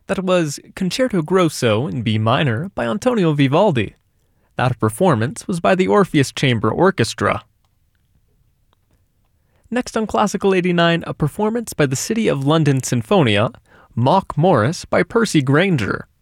That was Concerto Grosso in B minor by Antonio Vivaldi. That performance was by the Orpheus Chamber Orchestra. Next on Classical 89, a performance by the City of London Sinfonia, Mock Morris by Percy Grainger.